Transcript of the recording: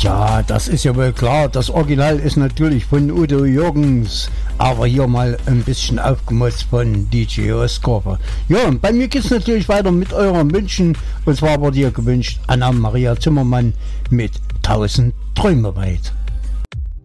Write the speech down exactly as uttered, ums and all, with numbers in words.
Ja, das ist ja wohl klar. Das Original ist natürlich von Udo Jürgens, aber hier mal ein bisschen aufgemotzt von D J Oskar. Ja, und bei mir geht es natürlich weiter mit euren Wünschen. Und zwar wurde hier gewünscht Anna-Maria Zimmermann mit tausend Träume weit.